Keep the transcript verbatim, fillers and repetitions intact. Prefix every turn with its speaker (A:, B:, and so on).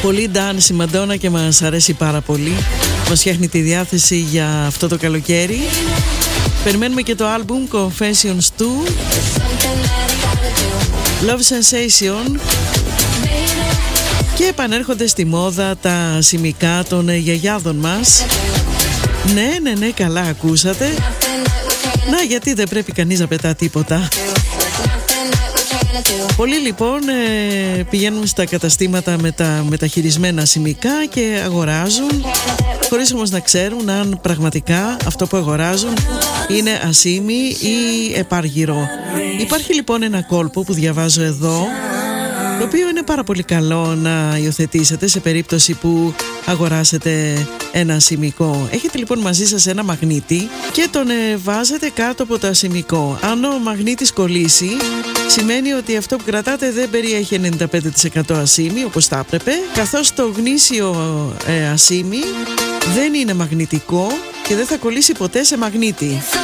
A: Πολύ dance η Μαντόνα και μας αρέσει πάρα πολύ. Μας φτιάχνει τη διάθεση για αυτό το καλοκαίρι. Περιμένουμε και το άλμπουμ Confessions two, Love Sensation. Και επανέρχονται στη μόδα τα σημικά των γιαγιάδων μας. Ναι, ναι, ναι, καλά ακούσατε. Να, γιατί δεν πρέπει κανείς να πετά τίποτα. Πολλοί λοιπόν ε, πηγαίνουν στα καταστήματα με τα μεταχειρισμένα σημικά και αγοράζουν, χωρίς όμως να ξέρουν αν πραγματικά αυτό που αγοράζουν είναι ασήμι ή επάργυρο. Υπάρχει λοιπόν ένα κόλπο που διαβάζω εδώ, το οποίο είναι πάρα πολύ καλό να υιοθετήσετε σε περίπτωση που αγοράσετε ένα ασημικό. Έχετε λοιπόν μαζί σας ένα μαγνήτη και τον ε, βάζετε κάτω από το ασημικό. Αν ο μαγνήτης κολλήσει, σημαίνει ότι αυτό που κρατάτε δεν περιέχει ενενήντα πέντε τοις εκατό ασήμι όπως θα έπρεπε, καθώς το γνήσιο ε, ασήμι δεν είναι μαγνητικό και δεν θα κολλήσει ποτέ σε μαγνήτη.